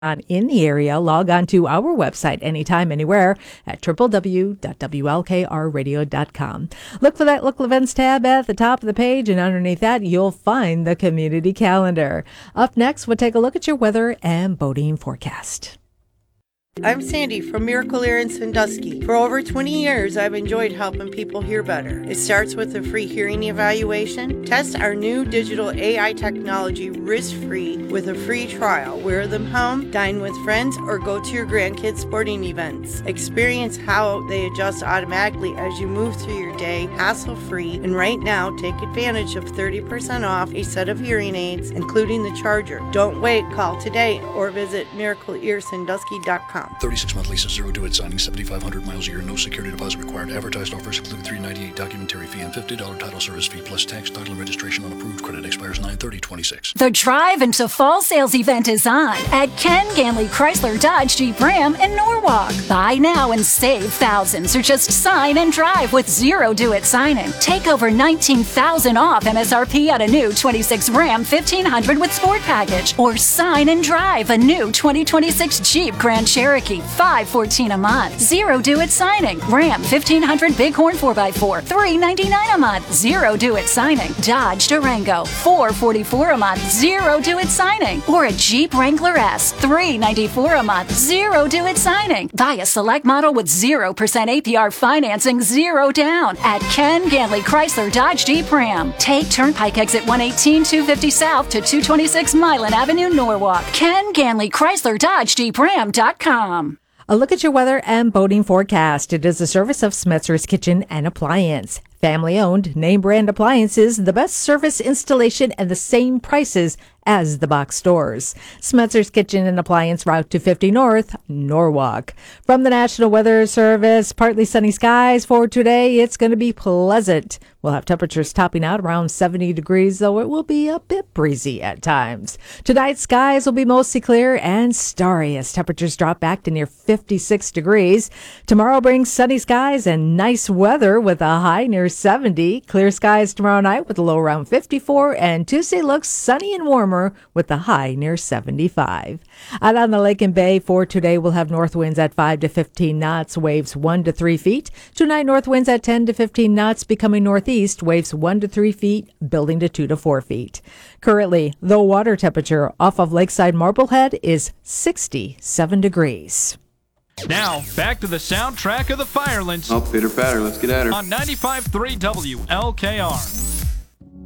in the area, log on to our website anytime, anywhere at www.wlkrradio.com. Look for that Local Events tab at the top of the page, and underneath that, you'll find the community calendar. Up next, we'll take a look at your weather and boating forecast. I'm Sandy from Miracle Ear in Sandusky. For over 20 years, I've enjoyed helping people hear better. It starts with a free hearing evaluation. Test our new digital AI technology risk-free with a free trial. Wear them home, dine with friends, or go to your grandkids' sporting events. Experience how they adjust automatically as you move through your day, hassle-free. And right now, take advantage of 30% off a set of hearing aids, including the charger. Don't wait. Call today or visit miracleearsandusky.com. 36-month lease, 0 due at signing, 7,500 miles a year, no security deposit required. Advertised offers include $398 documentary fee and $50 title service fee plus tax, title, and registration on approved credit. Expires 9/30/26. The Drive into Fall sales event is on at Ken Ganley Chrysler Dodge Jeep Ram in Norwalk. Buy now and save thousands, or just sign and drive with 0 due at signing. Take over $19,000 off MSRP on a new 26 Ram 1500 with Sport Package, or sign and drive a new 2026 Jeep Grand Cherokee, $514 a month. 0 due at signing. Ram 1500 Bighorn 4x4, $399 a month. 0 due at signing. Dodge Durango, $444 a month. 0 due at signing. Or a Jeep Wrangler S, $394 a month. 0 due at signing. Buy a select model with 0% APR financing, 0 down at Ken Ganley Chrysler Dodge Jeep Ram. Take Turnpike exit 118 250 South to 226 Milan Avenue, Norwalk. Ken Ganley Chrysler Dodge Jeep Ram.com. A look at your weather and boating forecast. It is a service of Smetzer's Kitchen and Appliance. Family-owned, name-brand appliances, the best service, installation, and the same prices as the box stores. Smetzer's Kitchen and Appliance, Route 250 North, Norwalk. From the National Weather Service, partly sunny skies for today. It's going to be pleasant. We'll have temperatures topping out around 70 degrees, though it will be a bit breezy at times. Tonight, skies will be mostly clear and starry as temperatures drop back to near 56 degrees. Tomorrow brings sunny skies and nice weather with a high near 70. Clear skies tomorrow night with a low around 54, and Tuesday looks sunny and warmer with the high near 75. Out on the lake and bay for today, we'll have north winds at 5 to 15 knots, waves 1 to 3 feet. Tonight, north winds at 10 to 15 knots, becoming northeast, waves 1 to 3 feet, building to 2 to 4 feet. Currently, the water temperature off of Lakeside Marblehead is 67 degrees. Now, back to the soundtrack of the Firelands. Oh, pitter patter, let's get at her. On 95.3 WLKR.